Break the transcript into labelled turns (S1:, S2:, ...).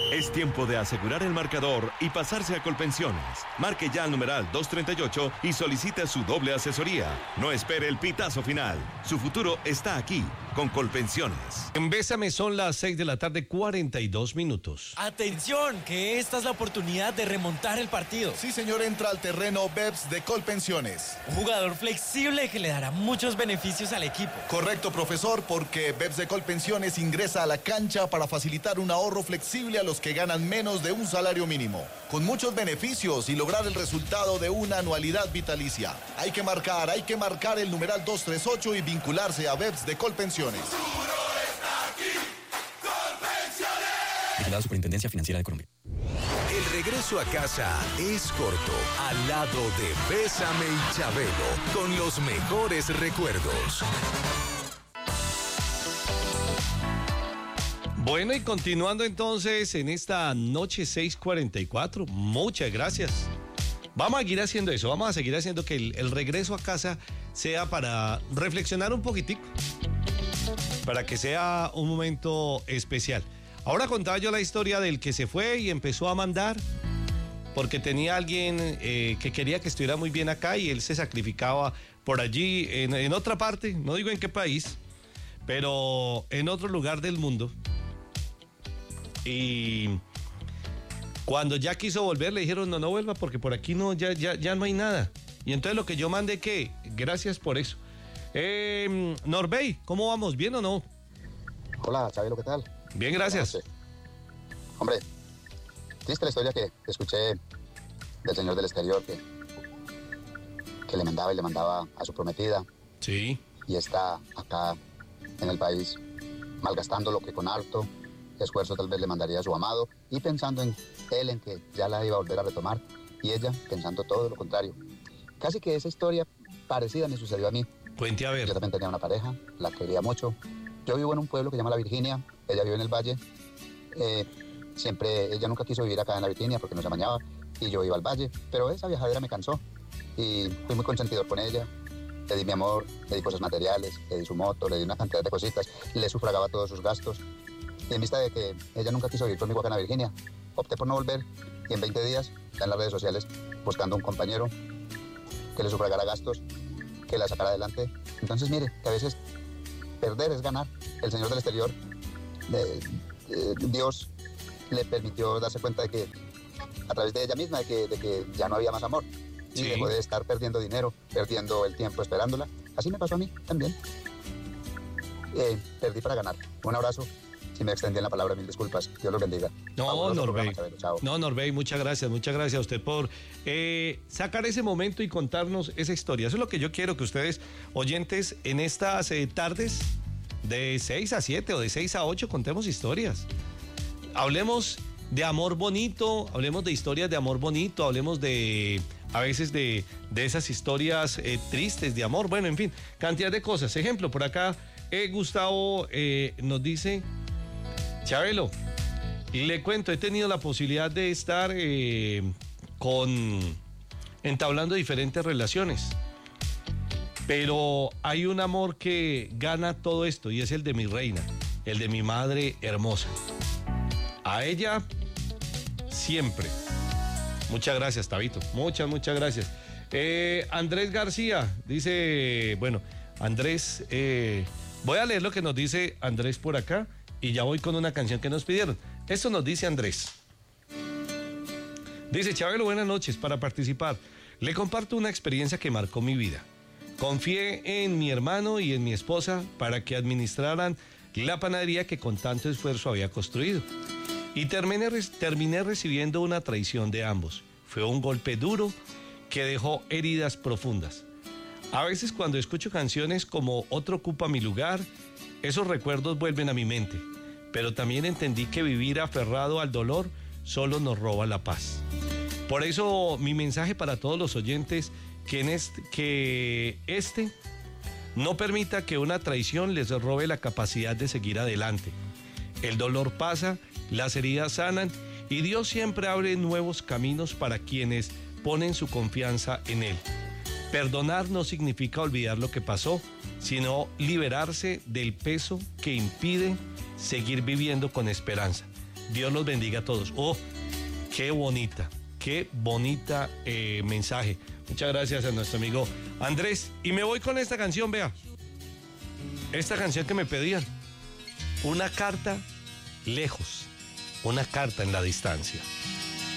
S1: Es tiempo de asegurar el marcador y pasarse a Colpensiones. Marque ya al numeral 238 y solicite su doble asesoría. No espere el pitazo final. Su futuro está aquí, con Colpensiones.
S2: En Bésame son las 6 de la tarde, 42 minutos.
S3: ¡Atención! Que esta es la oportunidad de remontar el partido.
S4: Sí, señor, entra al terreno BEPS de Colpensiones.
S3: Un jugador flexible que le dará muchos beneficios al equipo.
S4: Correcto, profesor, porque BEPS de Colpensiones ingresa a la cancha para facilitar un ahorro flexible a los que ganan menos de un salario mínimo, con muchos beneficios y lograr el resultado de una anualidad vitalicia. Hay que marcar el numeral 238 y vincularse a BEPS de Colpensiones.
S5: Vigilado Superintendencia Financiera de Colombia.
S6: El regreso a casa es corto, al lado de Bésame y Chabelo, con los mejores recuerdos.
S2: Bueno, y continuando entonces en esta noche 6:44, muchas gracias. Vamos a seguir haciendo eso, vamos a seguir haciendo que el regreso a casa sea para reflexionar un poquitico, para que sea un momento especial. Ahora contaba yo la historia del que se fue y empezó a mandar porque tenía alguien que quería que estuviera muy bien acá y él se sacrificaba por allí, en otra parte, no digo en qué país, pero en otro lugar del mundo. Y cuando ya quiso volver le dijeron no vuelva porque por aquí no, ya no hay nada. Y entonces lo que yo mandé, ¿qué? Gracias por eso. Norbey, ¿cómo vamos? ¿Bien o no?
S7: Hola, Chabelo, ¿qué tal?
S2: Bien, gracias.
S7: Hombre, triste la historia que escuché del señor del exterior que le mandaba y le mandaba a su prometida.
S2: Sí.
S7: Y está acá en el país malgastando lo que con harto esfuerzo tal vez le mandaría a su amado y pensando en él, en que ya la iba a volver a retomar y ella pensando todo lo contrario. Casi que esa historia parecida me sucedió a mí.
S2: Cuente a ver.
S7: Yo también tenía una pareja, la quería mucho. Yo vivo en un pueblo que se llama La Virginia, ella vive en el Valle. Ella nunca quiso vivir acá en La Virginia porque nos amañaba y yo iba al Valle, pero esa viajadera me cansó y fui muy consentidor con ella. Le di mi amor, le di cosas materiales, le di su moto, le di una cantidad de cositas, le sufragaba todos sus gastos. Y en vista de que ella nunca quiso vivir conmigo acá en La Virginia, opté por no volver y en 20 días está en las redes sociales buscando un compañero que le sufragara gastos, que la sacara adelante. Entonces mire, que a veces perder es ganar. El señor del exterior, Dios le permitió darse cuenta de que a través de ella misma, de que ya no había más amor. Sí. Y dejó de estar perdiendo dinero, perdiendo el tiempo esperándola. Así me pasó a mí también. Perdí para ganar. Un abrazo. Si me extendí en la palabra, mil disculpas. Dios los bendiga.
S2: No, Norbey. No, Norbey, muchas gracias a usted por sacar ese momento y contarnos esa historia. Eso es lo que yo quiero que ustedes, oyentes, en estas tardes de 6 a 7 o de 6 a 8, contemos historias. Hablemos de amor bonito, hablemos de historias de amor bonito, hablemos a veces de esas historias tristes de amor. Bueno, en fin, cantidad de cosas. Ejemplo, por acá Gustavo nos dice: Chabelo, le cuento, he tenido la posibilidad de estar entablando diferentes relaciones, pero hay un amor que gana todo esto y es el de mi reina, el de mi madre hermosa. A ella siempre. Muchas gracias, Tabito, muchas gracias. Andrés García dice, bueno, Andrés, voy a leer lo que nos dice Andrés por acá y ya voy con una canción que nos pidieron. Esto nos dice Andrés. Dice: Chabelo, buenas noches. Para participar, le comparto una experiencia que marcó mi vida. Confié en mi hermano y en mi esposa para que administraran la panadería que con tanto esfuerzo había construido. Y terminé recibiendo una traición de ambos. Fue un golpe duro que dejó heridas profundas. A veces cuando escucho canciones como Otro ocupa mi lugar, esos recuerdos vuelven a mi mente, pero también entendí que vivir aferrado al dolor solo nos roba la paz. Por eso mi mensaje para todos los oyentes, que no permita que una traición les robe la capacidad de seguir adelante. El dolor pasa, las heridas sanan y Dios siempre abre nuevos caminos para quienes ponen su confianza en Él. Perdonar no significa olvidar lo que pasó, sino liberarse del peso que impide seguir viviendo con esperanza. Dios los bendiga a todos. Oh, qué bonita mensaje. Muchas gracias a nuestro amigo Andrés. Y me voy con esta canción, vea. Esta canción que me pedían. Una carta lejos, una carta en la distancia.